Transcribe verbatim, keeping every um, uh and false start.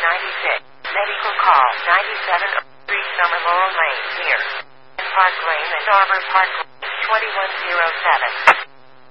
ninety-six. Medical call ninety-seven oh three Summer Laurel Lane, near Park Lane and Arbor Park Lane, twenty-one oh seven.